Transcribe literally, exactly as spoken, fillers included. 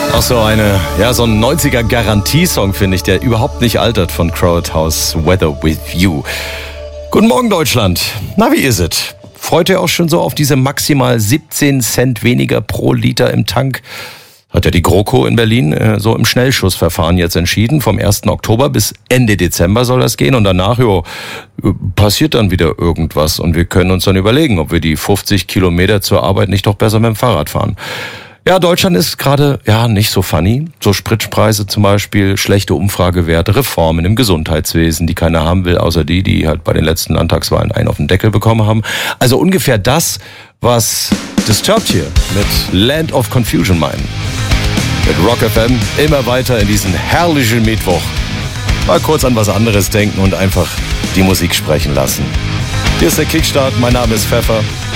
Auch so eine, ja, so ein neunziger Garantiesong, finde ich, der überhaupt nicht altert, von Crowded House, Weather With You. Guten Morgen, Deutschland. Na, wie ist es? Freut ihr auch schon so auf diese maximal siebzehn Cent weniger pro Liter im Tank? Hat ja die GroKo in Berlin äh, so im Schnellschussverfahren jetzt entschieden. Vom ersten Oktober bis Ende Dezember soll das gehen. Und danach, jo, passiert dann wieder irgendwas. Und wir können uns dann überlegen, ob wir die fünfzig Kilometer zur Arbeit nicht doch besser mit dem Fahrrad fahren. Ja, Deutschland ist gerade, ja, nicht so funny. So Spritpreise zum Beispiel, schlechte Umfragewerte, Reformen im Gesundheitswesen, die keiner haben will, außer die, die halt bei den letzten Landtagswahlen einen auf den Deckel bekommen haben. Also ungefähr das, was Disturbed hier mit Land of Confusion meinen. Mit Rock F M immer weiter in diesen herrlichen Mittwoch. Mal kurz an was anderes denken und einfach die Musik sprechen lassen. Hier ist der Kickstart, mein Name ist Pfeffer.